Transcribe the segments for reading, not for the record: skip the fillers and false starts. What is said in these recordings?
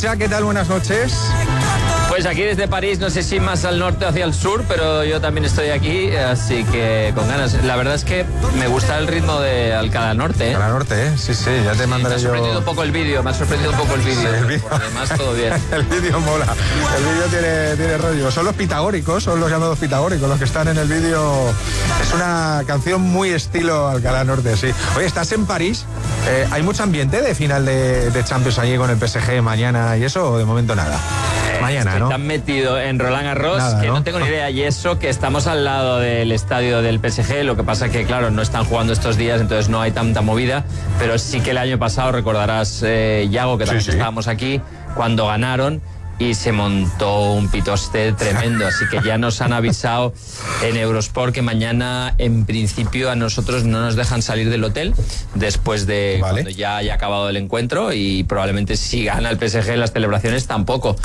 Pucha, ¿qué tal? Buenas noches. Pues aquí desde París, no sé si más al norte o hacia el sur, pero yo también estoy aquí, así que con ganas. La verdad es que me gusta el ritmo de Alcalá Norte, ¿eh? Alcalá Norte, ¿eh? Sí, ya te mandaré yo. Me ha sorprendido un poco el vídeo, Sí, el vídeo. Además, todo bien. El vídeo mola, el vídeo tiene rollo. Son los pitagóricos, son los llamados pitagóricos los que están en el vídeo. Es una canción muy estilo Alcalá Norte, sí. Oye, ¿estás en París? ¿Hay mucho ambiente de final de Champions allí con el PSG mañana y eso? ¿O de momento nada? Mañana, ¿no? Están metido en Roland Garros, nada, que no tengo ni idea. Y eso, que estamos al lado del estadio del PSG. Lo que pasa que, claro, no están jugando estos días, entonces no hay tanta movida. Pero sí que el año pasado, recordarás, Yago, que también estábamos aquí, cuando ganaron y se montó un pitoste tremendo. Así que ya nos han avisado en Eurosport que mañana, en principio, a nosotros no nos dejan salir del hotel después de cuando ya haya acabado el encuentro, y probablemente si gana el PSG las celebraciones tampoco,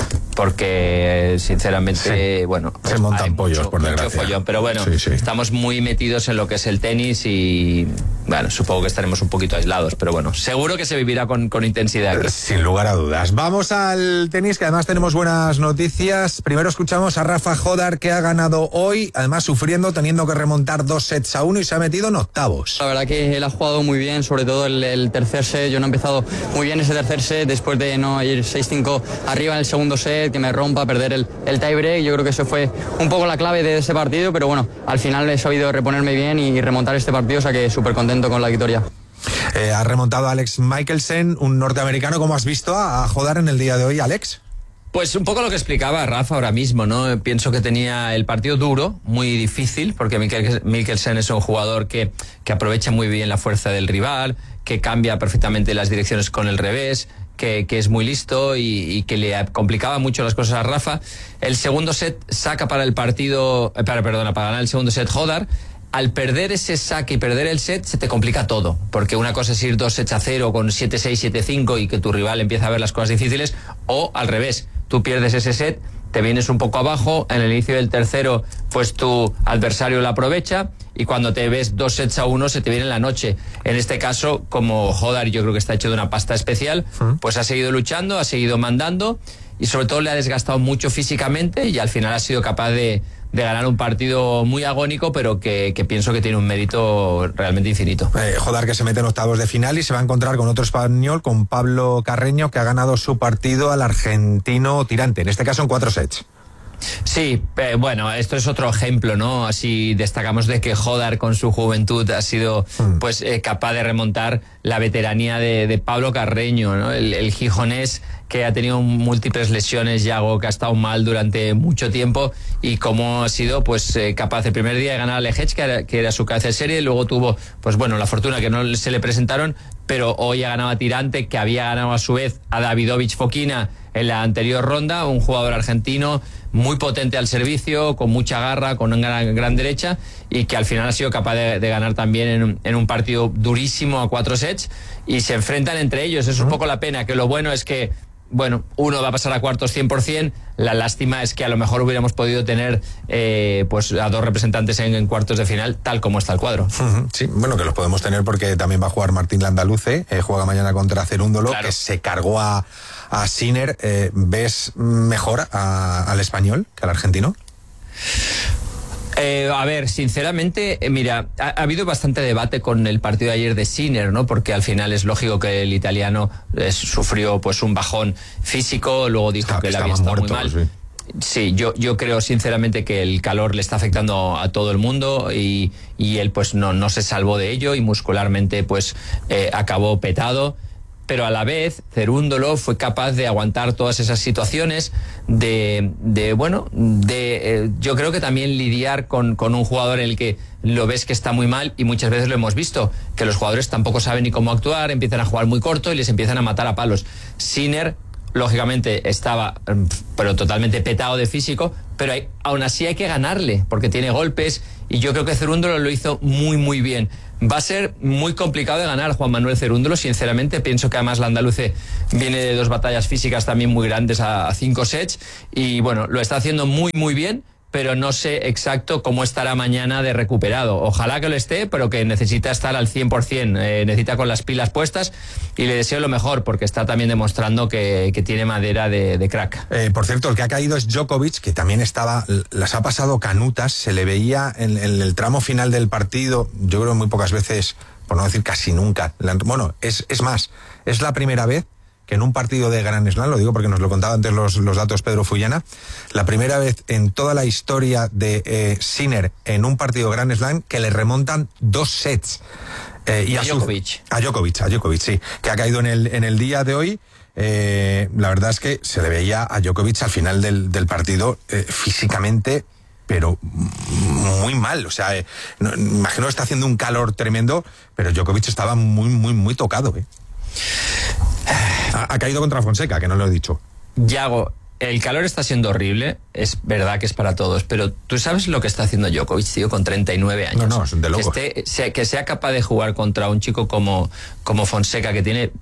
porque sinceramente, bueno, se montan pollos, por desgracia. Follón, pero bueno, estamos muy metidos en lo que es el tenis y bueno, supongo que estaremos un poquito aislados, pero bueno, seguro que se vivirá con intensidad aquí. Sin lugar a dudas. Vamos al tenis, que además tenemos buenas noticias. Primero escuchamos a Rafa Jodar, que ha ganado hoy, además sufriendo, teniendo que remontar 2-1 y se ha metido en octavos. La verdad que él ha jugado muy bien, sobre todo el tercer set. Yo no he empezado muy bien ese tercer set, después de no ir 6-5 arriba en el segundo set, que me rompa, perder el tiebreak. Yo creo que eso fue un poco la clave de ese partido, pero bueno, al final he sabido reponerme bien y remontar este partido, o sea que súper contento con la victoria. Ha remontado a Alex Michelsen, un norteamericano. ¿Cómo has visto a Jodar en el día de hoy, Alex? Pues un poco lo que explicaba Rafa ahora mismo, ¿no? Pienso que tenía el partido duro, muy difícil, porque Michelsen es un jugador que aprovecha muy bien la fuerza del rival, que cambia perfectamente las direcciones con el revés, que es muy listo y que le complicaba mucho las cosas a Rafa. El segundo set saca para el partido, para ganar el segundo set Jodar. Al perder ese saque y perder el set, se te complica todo, porque una cosa es ir 2-0 con 7-6, 7-5 y que tu rival empieza a ver las cosas difíciles, o al revés, tú pierdes ese set, te vienes un poco abajo, en el inicio del tercero, pues tu adversario lo aprovecha, y cuando te ves 2-1 se te viene la noche. En este caso, como Jodar yo creo que está hecho de una pasta especial, pues ha seguido luchando, ha seguido mandando, y sobre todo le ha desgastado mucho físicamente, y al final ha sido capaz de ganar un partido muy agónico, pero que pienso que tiene un mérito realmente infinito. Jodar, que se mete en octavos de final y se va a encontrar con otro español, con Pablo Carreño, que ha ganado su partido al argentino tirante, en este caso en 4 sets. Sí, bueno, esto es otro ejemplo, ¿no? Así destacamos de que Jodar con su juventud ha sido pues capaz de remontar la veteranía de Pablo Carreño, ¿no? El gijonés, que ha tenido múltiples lesiones, Yago, que ha estado mal durante mucho tiempo, y cómo ha sido pues capaz el primer día de ganar a Lehech, que era su cabeza de serie, luego tuvo pues bueno la fortuna que no se le presentaron, pero hoy ha ganado a Tirante, que había ganado a su vez a Davidovich Fokina en la anterior ronda, un jugador argentino muy potente al servicio, con mucha garra, con una gran derecha, y que al final ha sido capaz de ganar también en un partido durísimo a 4 sets, y se enfrentan entre ellos. Es un poco la pena, que lo bueno es que bueno, uno va a pasar a cuartos 100%, la lástima es que a lo mejor hubiéramos podido tener pues a dos representantes en cuartos de final, tal como está el cuadro. Sí, bueno, que los podemos tener porque también va a jugar Martín Landaluce, juega mañana contra Cerúndolo, claro, que se cargó a Sinner. ¿Ves mejor al español que al argentino? A ver, sinceramente, mira, ha habido bastante debate con el partido de ayer de Sinner, ¿no? Porque al final es lógico que el italiano sufrió pues un bajón físico, luego dijo que él había estado muy mal. Sí, yo creo sinceramente que el calor le está afectando a todo el mundo y él pues no se salvó de ello, y muscularmente pues acabó petado. Pero a la vez Cerúndolo fue capaz de aguantar todas esas situaciones, yo creo que también lidiar con un jugador en el que lo ves que está muy mal, y muchas veces lo hemos visto, que los jugadores tampoco saben ni cómo actuar, empiezan a jugar muy corto y les empiezan a matar a palos. Sinner, lógicamente, estaba pero totalmente petado de físico, pero aún así hay que ganarle, porque tiene golpes, y yo creo que Cerúndolo lo hizo muy muy bien. Va a ser muy complicado de ganar Juan Manuel Cerúndolo, sinceramente. Pienso que además Landaluce viene de 2 batallas físicas también muy grandes a 5 sets, y bueno, lo está haciendo muy muy bien, pero no sé exacto cómo estará mañana de recuperado. Ojalá que lo esté, pero que necesita estar al 100%, necesita con las pilas puestas, y le deseo lo mejor, porque está también demostrando que tiene madera de crack. Por cierto, el que ha caído es Djokovic, que también las ha pasado canutas, se le veía en el tramo final del partido, yo creo muy pocas veces, por no decir casi nunca. Bueno, es más, es la primera vez que en un partido de Grand Slam, lo digo porque nos lo contaba antes los datos Pedro Fullana, la primera vez en toda la historia de Sinner en un partido de Grand Slam que le remontan 2 sets. Y a Djokovic. A Djokovic, sí, que ha caído en el día de hoy. La verdad es que se le veía a Djokovic al final del partido físicamente, pero muy mal. O sea, imagino que está haciendo un calor tremendo, pero Djokovic estaba muy tocado. Ha caído contra Fonseca, que no lo he dicho. Yago, el calor está siendo horrible, es verdad que es para todos, pero ¿tú sabes lo que está haciendo Djokovic, tío, con 39 años? No, es de locos. Que sea capaz de jugar contra un chico como Fonseca, que tiene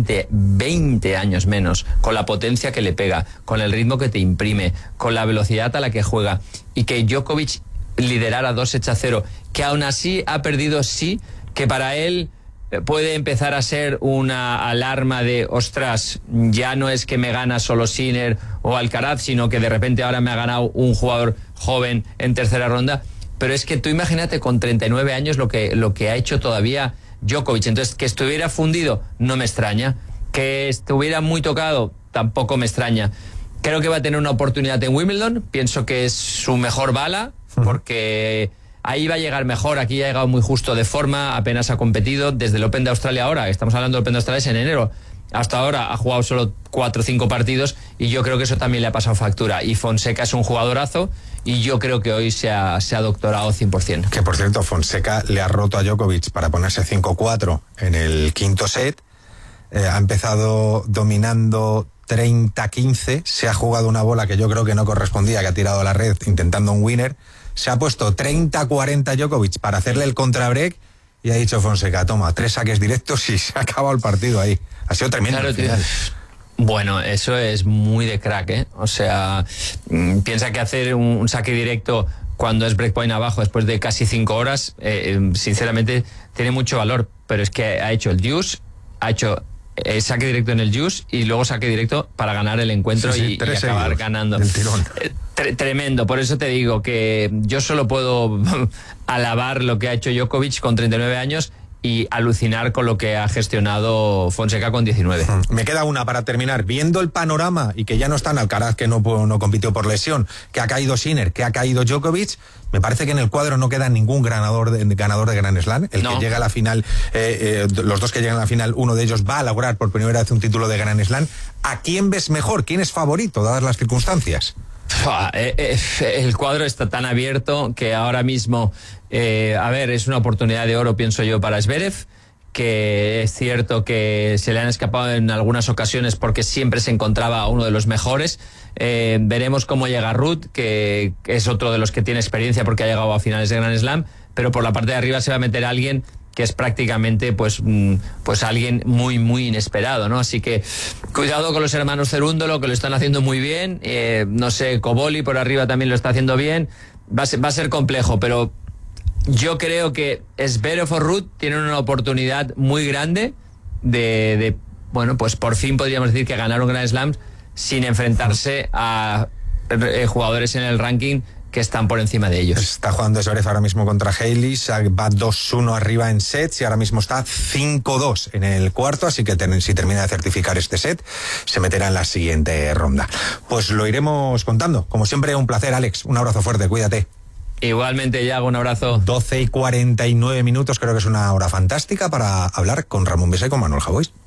20 años menos, con la potencia que le pega, con el ritmo que te imprime, con la velocidad a la que juega, y que Djokovic liderara 2-0, que aún así ha perdido, sí, que para él puede empezar a ser una alarma de, ostras, ya no es que me gana solo Sinner o Alcaraz, sino que de repente ahora me ha ganado un jugador joven en tercera ronda. Pero es que tú imagínate con 39 años lo que ha hecho todavía Djokovic. Entonces, que estuviera fundido no me extraña, que estuviera muy tocado tampoco me extraña. Creo que va a tener una oportunidad en Wimbledon, pienso que es su mejor bala, porque ahí va a llegar mejor. Aquí ha llegado muy justo de forma, apenas ha competido desde el Open de Australia. Ahora estamos hablando del Open de Australia, es en enero, hasta ahora ha jugado solo 4 o 5 partidos, y yo creo que eso también le ha pasado factura. Y Fonseca es un jugadorazo, y yo creo que hoy se ha doctorado 100%. Que por cierto, Fonseca le ha roto a Djokovic para ponerse 5-4 en el quinto set. Ha empezado dominando 30-15, se ha jugado una bola que yo creo que no correspondía, que ha tirado a la red intentando un winner. Se ha puesto 30-40 Djokovic para hacerle el contrabreak, y ha dicho Fonseca, toma, 3 saques directos y se ha acabado el partido ahí. Ha sido tremendo. Claro, tío. Bueno, eso es muy de crack, ¿eh? O sea, piensa que hacer un saque directo cuando es breakpoint abajo después de casi 5 horas, sinceramente tiene mucho valor, pero es que ha hecho el deuce, ha hecho saque directo en el juice y luego saque directo para ganar el encuentro, y acabar ganando. El tirón. Tremendo, por eso te digo que yo solo puedo alabar lo que ha hecho Djokovic con 39 años y alucinar con lo que ha gestionado Fonseca con 19. Me queda una para terminar. Viendo el panorama, y que ya no está en Alcaraz, que no compitió por lesión, que ha caído Sinner, que ha caído Djokovic, me parece que en el cuadro no queda ningún ganador de Grand Slam. Que llega a la final, los dos que llegan a la final, uno de ellos va a lograr por primera vez un título de Grand Slam. ¿A quién ves mejor? ¿Quién es favorito, dadas las circunstancias? El cuadro está tan abierto que ahora mismo, es una oportunidad de oro, pienso yo, para Zverev, que es cierto que se le han escapado en algunas ocasiones porque siempre se encontraba a uno de los mejores. Veremos cómo llega Ruud, que es otro de los que tiene experiencia porque ha llegado a finales de Grand Slam, pero por la parte de arriba se va a meter alguien que es prácticamente pues alguien muy inesperado, ¿no? Así que cuidado con los hermanos Cerúndolo, que lo están haciendo muy bien. No sé, Koboli por arriba también lo está haciendo bien. Va a ser complejo, pero yo creo que Zverev o Ruud tienen una oportunidad muy grande de pues por fin podríamos decir que ganaron Grand Slams sin enfrentarse a jugadores en el ranking que están por encima de ellos. Está jugando Zverev ahora mismo contra Haley, va 2-1 arriba en sets y ahora mismo está 5-2 en el cuarto, así que si termina de certificar este set, se meterá en la siguiente ronda. Pues lo iremos contando. Como siempre, un placer, Alex. Un abrazo fuerte, cuídate. Igualmente, Yago, un abrazo. 12:49, creo que es una hora fantástica para hablar con Ramón Besa y con Manuel Javois.